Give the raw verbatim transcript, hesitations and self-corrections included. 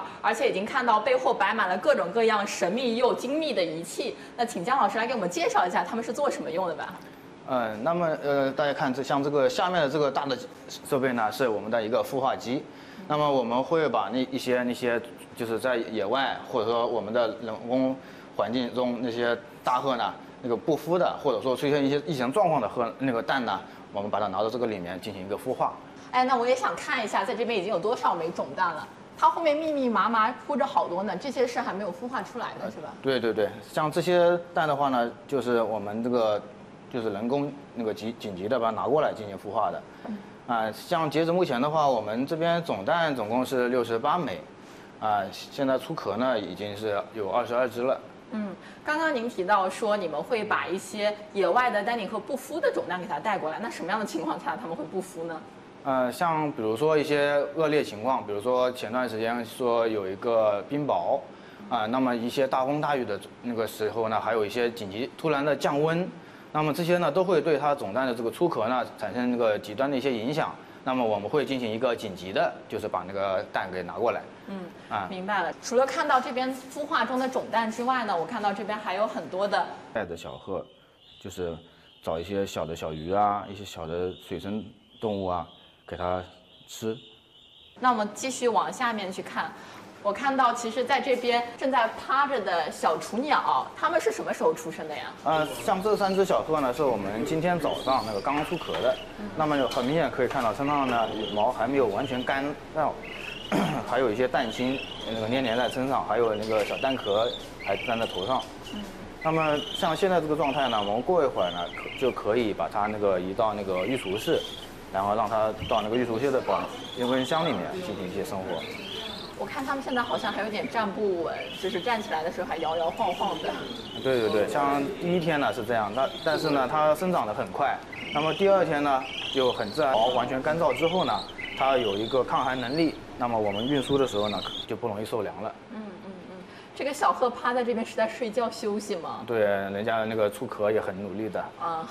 哈，而且已经看到背后摆满了各种各样神秘又精密的仪器。那请姜老师来给我们介绍一下，他们是做什么用的吧？ 嗯，那么呃，大家看这像这个下面的这个大的设备呢，是我们的一个孵化机。那么我们会把那一些那些就是在野外或者说我们的人工环境中那些大鹤呢，那个不孵的，或者说出现一些异常状况的鹤那个蛋呢，我们把它拿到这个里面进行一个孵化。 哎，那我也想看一下，在这边已经有多少枚种蛋了？它后面密密麻麻铺着好多呢，这些是还没有孵化出来的，是吧？ 对对对，像这些蛋的话呢，就是我们这个就是人工那个紧紧急的把它拿过来进行孵化的。啊，像截止目前的话，我们这边种蛋总共是六十八枚，啊，现在出壳呢已经是有二十二只了。 嗯，刚刚您提到说你们会把一些野外的丹顶鹤不孵的种蛋给它带过来，那什么样的情况下它们会不孵呢？ 呃，像比如说一些恶劣情况，比如说前段时间说有一个冰雹，啊、那么一些大风大雨的那个时候呢，还有一些紧急突然的降温。那么这些呢，都会对它种蛋的这个出壳呢产生那个极端的一些影响。那么我们会进行一个紧急的，就是把那个蛋给拿过来。 嗯，啊，明白了。除了看到这边孵化中的种蛋之外呢，我看到这边还有很多的带着小鹤，就是找一些小的小鱼啊，一些小的水生动物啊，给它吃。 那我们继续往下面去看。我看到，其实在这边正在趴着的小雏鸟，它们是什么时候出生的呀？ 呃，像这三只小鹤呢，是我们今天早上那个刚刚出壳的。嗯、那么很明显可以看到身上呢毛还没有完全干掉，还有一些蛋清那个粘连在身上，还有那个小蛋壳还粘在头上。嗯、那么像现在这个状态呢，我们过一会儿呢可就可以把它那个移到那个育雏室，然后让它到那个育雏室的保温箱里面进行一些生活。 我看他们现在好像还有点站不稳，就是站起来的时候还摇摇晃晃的。 对对对，像第一天呢是这样，但但是呢它生长得很快，那么第二天呢就很自然，毛完全干燥之后呢，它有一个抗寒能力，那么我们运输的时候呢就不容易受凉了。 嗯嗯嗯，这个小鹤趴在这边是在睡觉休息吗？ 对，人家那个出壳也很努力的。 啊，